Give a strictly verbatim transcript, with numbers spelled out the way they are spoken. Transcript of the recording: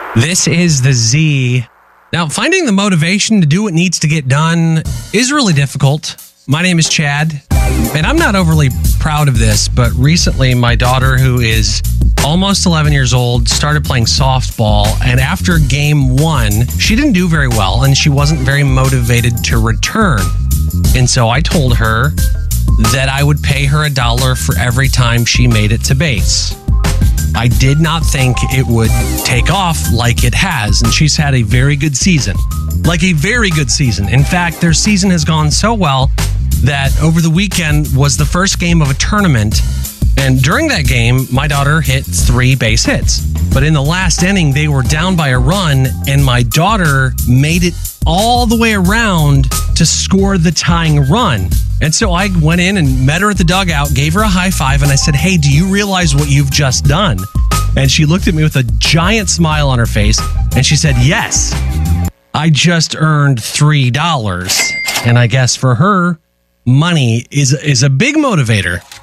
This is the Z. Now, finding the motivation to do what needs to get done is really difficult. My name is Chad, and I'm not overly proud of this, but recently my daughter, who is almost eleven years old, started playing softball, and after game one, she didn't do very well, and she wasn't very motivated to return. And so I told her that I would pay her a dollar for every time she made it to base. I did not think it would take off like it has, and she's had a very good season. Like a very good season. In fact, their season has gone so well that over the weekend was the first game of a tournament, and during that game, my daughter hit three base hits. But in the last inning, they were down by a run, and my daughter made it all the way around to score the tying run. And so I went in and met her at the dugout, gave her a high five, and I said, "Hey, do you realize what you've just done?" And she looked at me with a giant smile on her face, and she said, "Yes, I just earned three dollars. And I guess for her, money is is a big motivator.